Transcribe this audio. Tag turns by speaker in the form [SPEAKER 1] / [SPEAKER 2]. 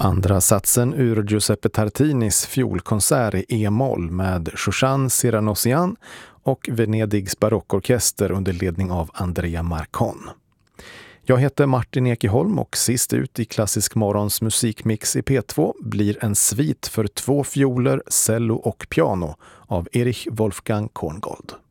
[SPEAKER 1] Andra satsen ur Giuseppe Tartinis fiolkonsert i E-moll med Shoshana Siranosian och Venedigs barockorkester under ledning av Andrea Marcon. Jag heter Martin Ekeholm och sist ut i Klassisk morgons musikmix i P2 blir en svit för 2 fioler, cello och piano av Erich Wolfgang Korngold.